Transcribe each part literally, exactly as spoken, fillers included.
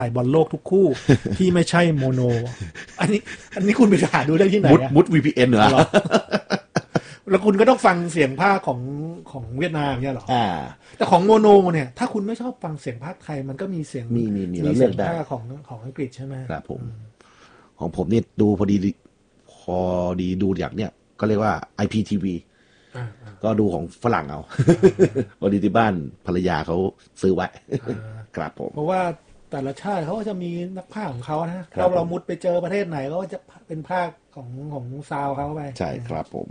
ถ่ายบอลโลกทุกคู่ ที่ไม่ใช่โมโนอันนี้อันนี้คุณไปหาดูได้ที่ไหนมุดมุด วี พี เอ็น เหรอแล้วคุณก็ต้องฟังเสียงภาคของของเวียดนามเนี่ยหรออ่าแต่ของโมโนเนี่ยถ้าคุณไม่ชอบฟังเสียงภาคไทยมันก็มีเสียงมีมีมีเสียงภาคของของอังกฤษใช่ไหมครับผมของผมนี่ดูพอดีพอดีดูอย่างเนี้ยก็เรียกว่า ไอ พี ที วี ก็ดูของฝรั่งเอาพอดีที่บ้านภรรยาเขาซื้อไว้ครับผมเพราะว่าแต่ละชาติเขาก็จะมีนักพากย์ของเขานะเราเรามุดไปเจอประเทศไหนก็จะเป็นภาคของของซาวเขาไปใช่ครับผม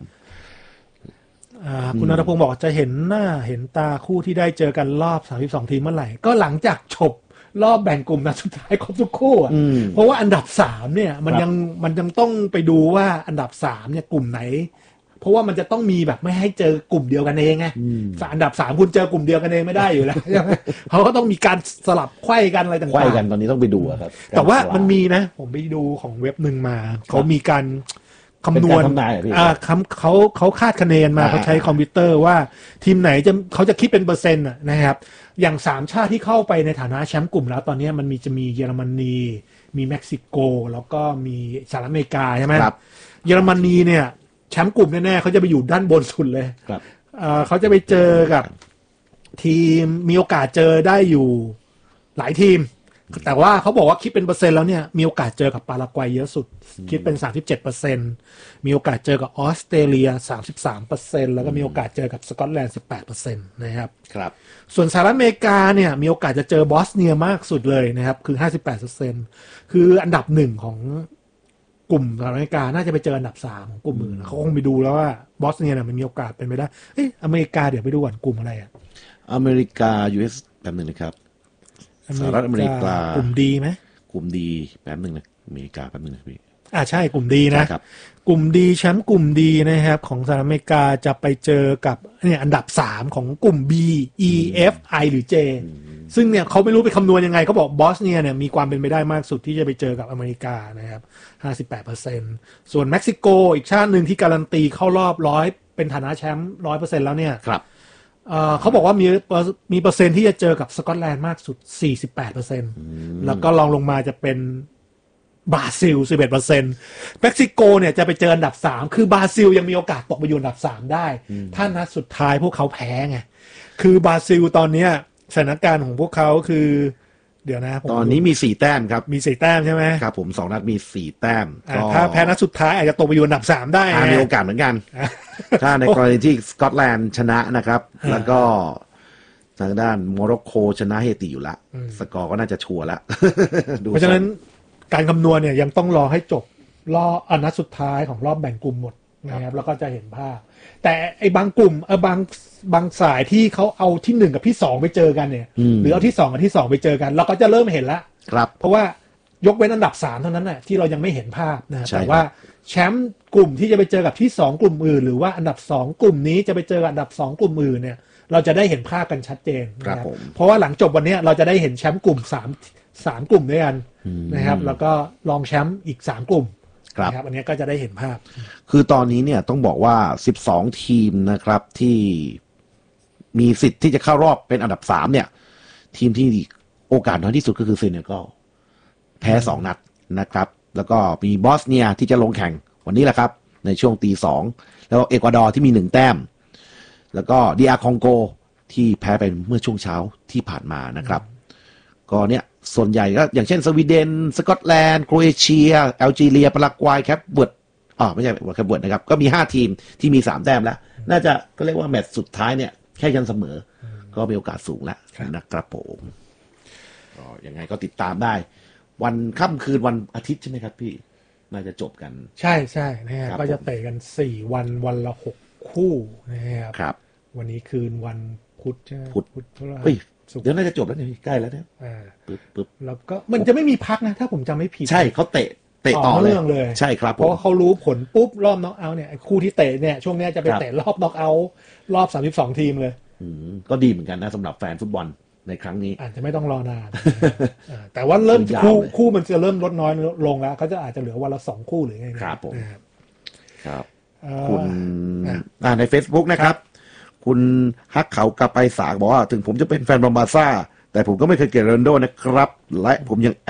คุณณัฐพงศ์บอกจะเห็นหน้าเห็นตาคู่ที่ได้เจอกันรอบสามสิบสองทีมเมื่อไหร่ก็หลังจากจบรอบแบ่งกลุ่มนัดสุดท้ายครบทุกคู่อ่ะเพราะว่าอันดับสามเนี่ยมันยังมันยังต้องไปดูว่าอันดับสามเนี่ยกลุ่มไหนเพราะว่ามันจะต้องมีแบบไม่ให้เจอกลุ่มเดียวกันเองไงอันดับสามคุณเจอกลุ่มเดียวกันเองไม่ได้อยู่แล้วใช่ไหมเขาก็ต้องมีการสลับไขว้กันอะไรต่างๆไขว้กันตอนนี้ต้องไปดูครับแต่ว่ามันมีนะผมไปดูของเว็บหนึ่งมาเขามีการคำนวณอ่าเขาเขาเขาคาดคะเนมาเขาใช้คอมพิวเตอร์ว่าทีมไหนจะเขาจะคิดเป็นเปอร์เซ็นต์นะครับอย่างสามชาติที่เข้าไปในฐานะแชมป์กลุ่มแล้วตอนนี้มันมีจะมีเยอรมนีมีเม็กซิโกแล้วก็มีสหรัฐอเมริกาใช่ไหมเยอรมนีเนี่ยแชมป์กลุ่มแน่ๆเขาจะไปอยู่ด้านบนสุดเลยเขาจะไปเจอกับทีมมีโอกาสเจอได้อยู่หลายทีมแต่ว่าเขาบอกว่าคิดเป็นเปอร์เซ็นต์แล้วเนี่ยมีโอกาสเจอกับปารากวัยเยอะสุดคิดเป็น สามสิบเจ็ดเปอร์เซ็นต์ มีโอกาสเจอกับออสเตรเลีย สามสิบสามเปอร์เซ็นต์ แล้วก็มีโอกาสเจอกับสกอตแลนด์ สิบแปดเปอร์เซ็นต์ นะครับครับส่วนสหรัฐอเมริกาเนี่ยมีโอกาสจะเจอบอสเนียมากสุดเลยนะครับคือ ห้าสิบแปดเปอร์เซ็นต์ คืออันดับหนึ่งของกลุ่มสหรัฐอเมริกาน่าจะไปเจออันดับสามของกลุ่มอื่นเขาคงไปดูแล้วว่าบอสเนียเนี่ยมันมีโอกาสเป็นไปได้เอ้ยอเมริกาเดี๋ยวไปดูก่อนกลุ่มอะไรอ่ะอเมริกา ยู เอส แป๊บนึงนะครับสหรัฐอเมริกากลุ่มดีไหมกลุ่มดีแป๊บนึงนะอเมริกาแป๊บนึงนะพี่อ่าใช่กลุ่มดีนะครับกลุ่มดีแชมป์กลุ่มดีนะครับของสหรัฐอเมริกาจะไปเจอกับเนี่ยอันดับสามของกลุ่ม B E F I หรือ J ซึ่งเนี่ยเขาไม่รู้ไปคำนวณยังไงเขาบอกบอสเนียเนี่ยมีความเป็นไปได้มากสุดที่จะไปเจอกับอเมริกานะครับ ห้าสิบแปดเปอร์เซ็นต์ ส่วนเม็กซิโกอีกชาติหนึ่งที่การันตีเข้ารอบร้อยเป็นฐานะแชมป์ ร้อยเปอร์เซ็นต์ แล้วเนี่ยครับเอ่อเขาบอกว่ามีมีเปอร์เซ็นต์ที่จะเจอกับสกอตแลนด์มากสุด สี่สิบแปดเปอร์เซ็นต์ แล้วก็รองลงมาจะเป็นบราซิล สิบเอ็ดเปอร์เซ็นต์ เม็กซิโกเนี่ยจะไปเจออันดับสามคือบราซิลยังมีโอกาสตกไปอยู่อันดับสามได้ถ้านัดสุดท้ายพวกเขาแพ้ไงคือบราซิลตอนเนี้ยสถานการณ์ของพวกเขาคือเดี๋ยวนะตอนนี้มีสี่แต้มครับมีสี่แต้มใช่ไหมครับผมสองนัดมีสี่แต้มถ้าแพ้นัดสุดท้ายอาจจะตกไปอยู่อันดับสามได้มีโอกาสเหมือนกันถ้าในกรณีที่สกอตแลนด์ชนะนะครับแล้วก็ทางด้านโมร็อกโกชนะเฮติอยู่ละสกอร์ก็น่าจะชัวร์ละเพราะฉะนั้นการคำนวณเนี่ยยังต้องรอให้จบรอบอันนัดสุดท้ายของรอบแบ่งกลุ่มหมดนะครับแล้วก็จะเห็นภาพแต่ไอ้บางกลุ่มเออบางบางสายที่เขาเอาที่หนึ่งกับที่สองไปเจอกันเนี่ยหรือเอาที่สองกับที่สองไปเจอกันเราก็จะเริ่มเห็นแล้วครับเพราะว่ายกเว้นอันดับสามเท่านั้นน่ะที่เรายังไม่เห็นภาพนะแต่ว่าแชมป์กลุ่มที่จะไปเจอกับที่สองกลุ่มอื่นหรือว่าอันดับสองกลุ่มนี้จะไปเจอกับอันดับสองกลุ่มอื่นเนี่ยเราจะได้เห็นภาพกันชัดเจนนะครับเพราะว่าหลังจบวันนี้เราจะได้เห็นแชมป์กลุ่มสามสามกลุ่มด้วยกันนะครับแล้วก็รองแชมป์อีกสามกลุ่มนะครับอันนี้ก็จะได้เห็นภาพคือตอนนี้เนี่ยต้องบอกว่าสิบสองทีมนะครับที่มีสิทธิ์ที่จะเข้ารอบเป็นอันดับสามเนี่ยทีมที่โอกาสน้อยที่สุดก็คือเซเนกัลแพ้สองนัดนะครับแล้วก็มีบอสเนียที่จะลงแข่งวันนี้แหละครับในช่วงตีสองแล้วเอกวาดอร์ที่มีหนึ่งแต้มแล้วก็ดีอาร์คองโกที่แพ้ไปเมื่อช่วงเช้าที่ผ่านมานะครับก็เนี่ยส่วนใหญ่ก็อย่างเช่นสวีเดนสกอตแลนด์โครเอเชียแอลจีเรียปารากวัยแคปเวิร์ดอ๋อไม่ใช่แคปเวิร์ดนะครับก็มีห้าทีมที่มีสามแต้มแล้วน่าจะก็เรียกว่าแมตช์สุดท้ายเนี่ยแค่ยันเสมอก็มีโอกาสสูงแล้วนะครับผมก็ยังไงก็ติดตามได้วันค่ำคืนวันอาทิตย์ใช่ไหมครับพี่น่าจะจบกันใช่ใช่นะฮะก็จะเตะกันสี่วันวันละหกคู่นะครับครับวันนี้คืนวันพุธใช่ไหมพุธพุธเฮ้ยเดี๋ยวน่าจะจบแล้วเนี่ยใกล้แล้วเนี่ยอ่าปึ๊บปึ๊บแล้วก็มันจะไม่มีพักนะถ้าผมจำไม่ผิดใช่เขาเตะเตะต่อเลยใช่ครับเพราะเขารู้ผลปุ๊บรอบน็อกเอาท์เนี่ยคู่ที่เตะเนี่ยช่วงนี้จะไปเตะรอบน็อกเอาท์รอบสามสิบสองทีมเลยอืมก็ดีเหมือนกันนะสำหรับแฟนฟุตบอลในครั้งนี้อาจจะไม่ต้องรอนานแต่ว่าเริ่มคู่คู่มันจะเริ่มลดน้อยลงแล้วเขาจะอาจจะเหลือวันละสองคู่หรือไงครับผมครับคุณอ่าใน Facebook นะครับคุณฮักเขากลับไปสากบอกว่าถึงผมจะเป็นแฟนบอมบาซ่าแต่ผมก็ไม่เคยเกลียดโรนัลโดนะครับและผมยัง